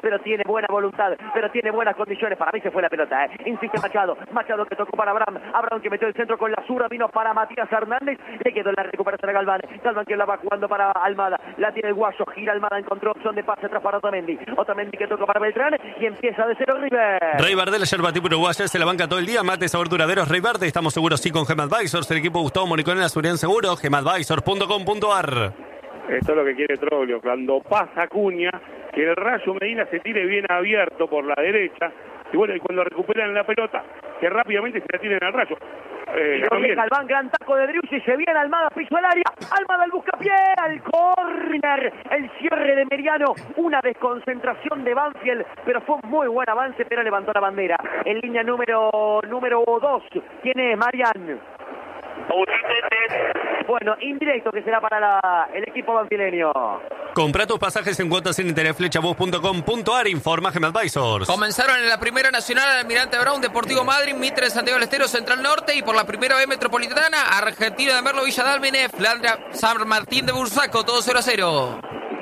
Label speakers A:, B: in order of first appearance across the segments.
A: pero tiene buena voluntad, pero tiene buenas condiciones. Para mí se fue la pelota, insiste Machado, Machado que tocó para Abraham, Abraham que metió el centro con la zurda, vino para Matías Hernández, le quedó la recuperación a Galván, Galván que la va jugando para Almada, la tiene el Guayo, gira Almada, encontró opción de pase atrás para Otamendi, Otamendi que toca para Beltrán y empieza de cero River.
B: River de la yerba tipo uruguaya, se la banca todo el día, mate sabor duraderos River, estamos seguros sí con Gem Advisors, el equipo Gustavo Moricón en la seguridad en seguro, gemadvisors.com.ar.
C: Esto es lo que quiere Troglio, cuando pasa Acuña, que el Rayo Medina se tire bien abierto por la derecha, y bueno, y cuando recuperan la pelota, que rápidamente se la tiren al Rayo.
A: Galván, gran taco de Driussi, se viene Almada, piso el área, Almada al buscapié, al córner, el cierre de Meriano, una desconcentración de Banfield, pero fue un muy buen avance, pero levantó la bandera. En línea número 2, ¿quién es? Marian. Bueno, indirecto que será para el equipo banfileño.
B: Compra tus pasajes en cuotas sin interés, flechabus.com.ar, informa Gem Advisors.
D: Comenzaron en la Primera Nacional Almirante Brown, Deportivo Madryn, Mitre, Santiago del Estero, Central Norte, y por la Primera B Metropolitana, Argentina de Merlo, Villa Dálmine, Flandria, San Martín de Bursaco, todo 0-0.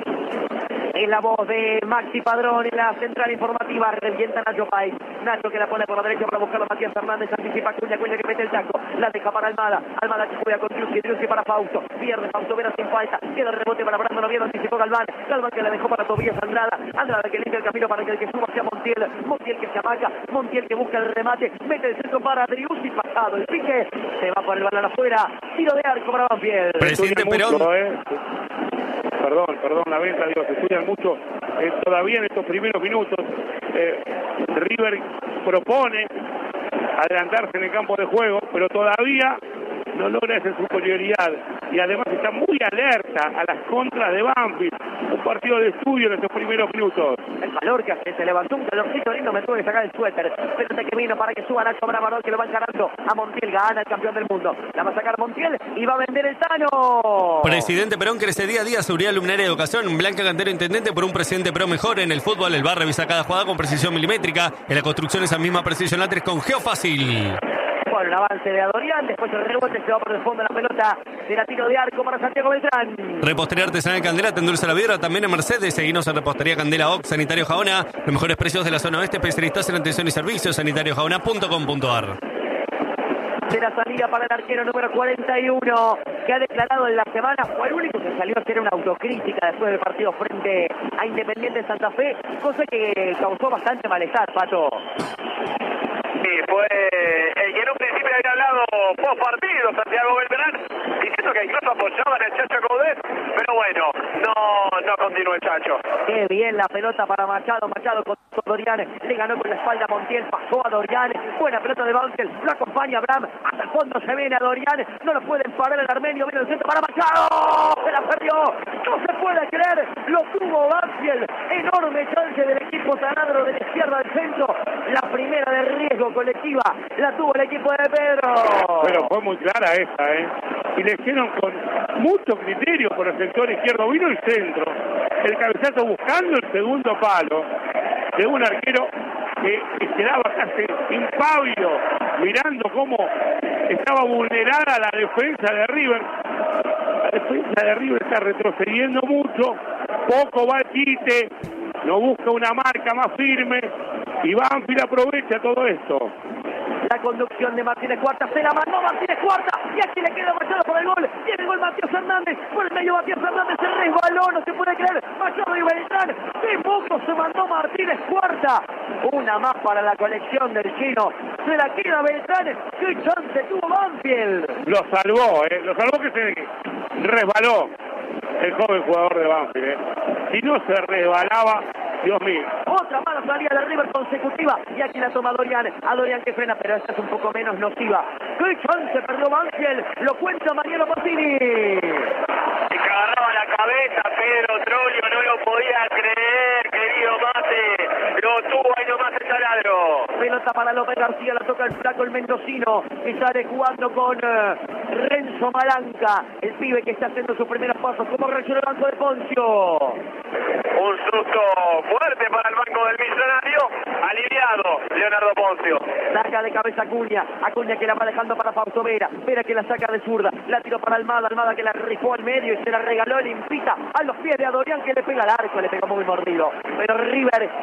A: Es la voz de Maxi Padrón en la central informativa. Revienta Nacho Páez. Nacho que la pone por la derecha para buscarlo a Matías Fernández. Anticipa Acuña, Acuña que mete el taco. La deja para Almada. Almada que juega con Driussi. Driussi para Fausto. Pierde Fausto Vera sin falta. Queda el rebote para Brandon Oviedo. Anticipó Galván. Galván que la dejó para Tobías Andrada. Andrada que limpia el camino para que el que suba sea Montiel. Montiel que se amaca. Montiel que busca el remate. Mete el centro para Driussi. Pasado el pique. Se va por el balón afuera. Tiro de arco para Banfield.
B: Presidente Perón.
C: Perdón, la venta, se estudian mucho todavía en estos primeros minutos. River propone adelantarse en el campo de juego, pero todavía no logra esa superioridad y además está muy alerta a las contras de Banfield. Un partido de estudio en estos primeros minutos.
A: El valor que hace, se levantó un calorcito lindo, me tuve que sacar el suéter. Espérate que vino para que suba Nacho Bramarol, que lo va encarando a Montiel, gana el campeón del mundo. La va a sacar Montiel y va a vender el Tano.
B: Presidente Perón crece día a día, seguridad luminaria y educación. Blanca Cantero, intendente por un presidente Perón mejor. En el fútbol, el bar revisa cada jugada con precisión milimétrica. En la construcción, esa misma precisión látex con Geofácil.
A: Bueno, el avance de Adorián, después el rebote se va por el fondo de la pelota, de la tiro de arco para Santiago Beltrán.
B: Repostería artesanal Candela, te endulza la vidra, también en Mercedes. Seguinos en Repostería Candela Ox, Sanitario Jaona. Los mejores precios de la zona oeste, especialistas en atención y servicios, sanitariojaona.com.ar.
A: De la salida para el arquero número 41, que ha declarado en la semana, fue el único que salió a hacer una autocrítica después del partido frente a Independiente de Santa Fe, cosa que causó bastante malestar, Pato.
E: Sí, fue el que en un principio había hablado post partido, Santiago Beltrán, diciendo que incluso apoyaban al Chacho Coudet, pero bueno, no continuó el Chacho.
A: Qué bien la pelota para Machado, Machado con Dorian, le ganó con la espalda a Montiel, pasó a Dorian, buena pelota de Banfield, lo acompaña Abraham, hasta el fondo se viene a Dorian, no lo pueden parar el armenio, viene el centro para Machado, se la perdió, no se puede creer, lo tuvo Banfield, enorme chance del equipo taladro de la izquierda del centro, la primera de riesgo colectiva, la tuvo el equipo de Pedro.
C: Pero fue muy clara esta, y le hicieron con mucho criterio por el sector izquierdo, vino el centro, el cabezazo buscando el segundo palo de un arquero que quedaba casi impávido, mirando cómo estaba vulnerada la defensa de River. La defensa de River está retrocediendo mucho, poco va al quite, no busca una marca más firme, y Banfield aprovecha todo esto.
A: La conducción de Martínez Cuarta, se la mandó Martínez Cuarta, y aquí le queda Machado por el gol, tiene el gol Matías Fernández, por el medio Matías Fernández, se resbaló, no se puede creer, Machado y Beltrán, de poco se mandó Martínez Cuarta, una más para la colección del chino, se la queda Beltrán, qué chance tuvo Banfield.
C: Lo salvó que se resbaló el joven jugador de Banfield, si no se resbalaba, Dios mío.
A: Otra mala salida de River consecutiva. Y aquí la toma Dorian. A Dorian que frena, pero esta es un poco menos nociva. ¡Qué chance perdió Banfield! Lo cuenta Mariano Pacini.
E: Se agarraba la cabeza Pedro Troglio, no lo podía creer, querido Mate. Lo tuvo ahí nomás el taladro.
A: Pelota para López García, la toca el flaco, el mendocino, que sale jugando con Renzo Malanca, el pibe que está haciendo sus primeros pasos como reacciona el banco de Poncio.
E: Un susto fuerte para el banco del Millonario, aliviado Leonardo Poncio.
A: Saca de cabeza Acuña, Acuña que la va dejando para Fausto Vera, Vera que la saca de zurda, la tiró para Almada, Almada que la rifó al medio y se la regaló limpita a los pies de Adorián, que le pega al arco, le pegó muy mordido. Pero River